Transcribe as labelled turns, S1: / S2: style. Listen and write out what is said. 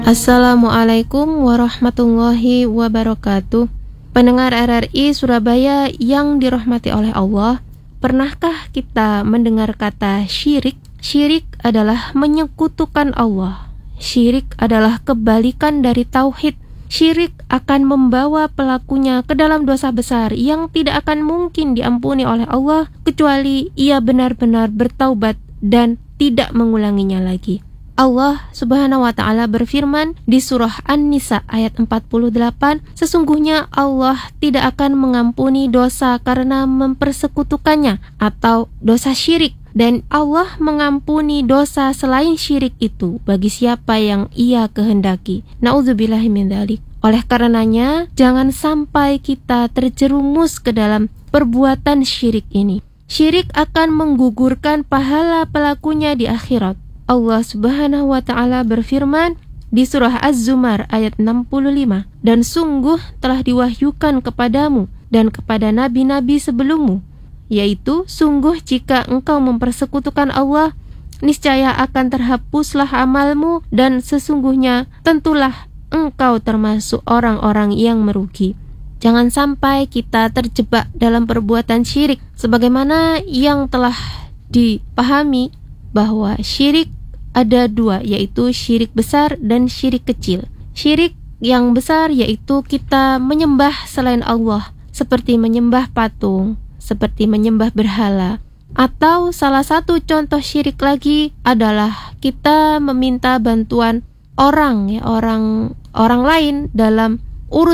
S1: Assalamualaikum warahmatullahi wabarakatuh. Pendengar RRI Surabaya yang dirahmati oleh Allah, pernahkah kita mendengar kata syirik? Syirik adalah menyekutukan Allah. Syirik adalah kebalikan dari tauhid. Syirik akan membawa pelakunya ke dalam dosa besar yang tidak akan mungkin diampuni oleh Allah kecuali ia benar-benar bertaubat dan tidak mengulanginya lagi. Allah Subhanahu wa ta'ala berfirman di surah An-Nisa ayat 48, sesungguhnya Allah tidak akan mengampuni dosa karena mempersekutukannya atau dosa syirik, dan Allah mengampuni dosa selain syirik itu bagi siapa yang ia kehendaki. Na'udzubillahi min dzalik. Oleh karenanya, jangan sampai kita terjerumus ke dalam perbuatan syirik ini. Syirik akan menggugurkan pahala pelakunya di akhirat. Allah Subhanahu wa ta'ala berfirman di surah Az-Zumar ayat 65, dan sungguh telah diwahyukan kepadamu dan kepada nabi-nabi sebelummu, yaitu sungguh jika engkau mempersekutukan Allah, niscaya akan terhapuslah amalmu dan sesungguhnya tentulah engkau termasuk orang-orang yang merugi. Jangan sampai kita terjebak dalam perbuatan syirik, sebagaimana yang telah dipahami bahwa syirik ada dua, yaitu syirik besar dan syirik kecil. Syirik yang besar yaitu kita menyembah selain Allah, seperti menyembah patung, seperti menyembah berhala. Atau salah satu contoh syirik lagi adalah kita meminta bantuan orang lain dalam